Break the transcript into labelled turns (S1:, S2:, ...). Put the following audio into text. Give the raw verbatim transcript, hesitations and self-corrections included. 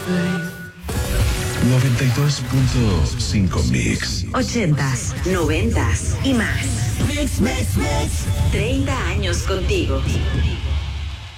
S1: noventa y dos punto cinco Mix.
S2: Ochentas, noventas y más. Mix, mix, mix. treinta años contigo.